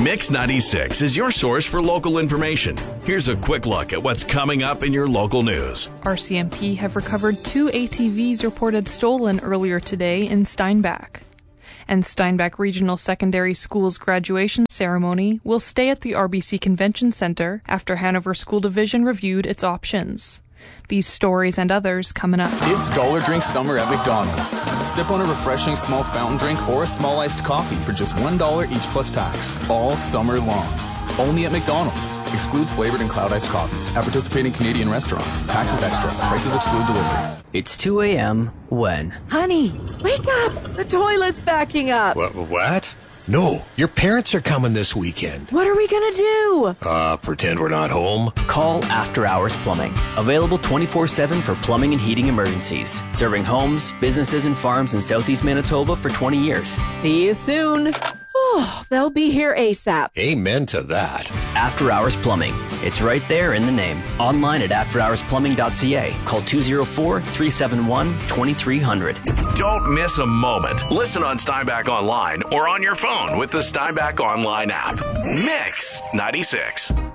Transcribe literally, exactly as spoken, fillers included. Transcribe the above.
Mix ninety-six is your source for local information. Here's a quick look at what's coming up in your local news. R C M P have recovered two A T Vs reported stolen earlier today in Steinbach. And Steinbach Regional Secondary School's graduation ceremony will stay at the R B C Convention Center after Hanover School Division reviewed its options. These stories and others coming up. It's Dollar Drink Summer at McDonald's. Sip on a refreshing small fountain drink or a small iced coffee for just one dollar each plus tax, all summer long. Only at McDonald's. Excludes flavored and cloud iced coffees at participating Canadian restaurants. Taxes extra. Prices exclude delivery. It's two a.m. when? Honey, wake up! The toilet's backing up. What? What? No, your parents are coming this weekend. What are we gonna do? Uh, pretend we're not home. Call After Hours Plumbing. Available twenty-four seven for plumbing and heating emergencies. Serving homes, businesses, and farms in southeast Manitoba for twenty years. See you soon. Oh, they'll be here ASAP. Amen to that. After Hours Plumbing. It's right there in the name. Online at after hours plumbing dot c a. Call two oh four, three seven one, two three zero zero. Don't miss a moment. Listen on Steinbach Online or on your phone with the Steinbach Online app. Mix ninety-six.